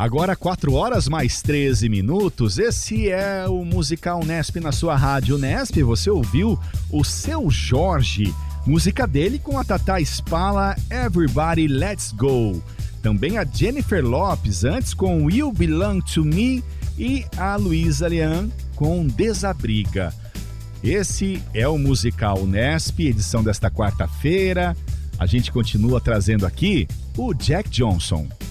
Agora 4 horas mais 13 minutos, esse é o Musical Nesp na sua rádio Nesp. Você ouviu o Seu Jorge, música dele com a Tatá Spala, Everybody Let's Go. Também a Jennifer Lopes, antes com You Belong to Me, e a Luísa Leão com Desabriga. Esse é o Musical Nesp, edição desta quarta-feira. A gente continua trazendo aqui o Jack Johnson.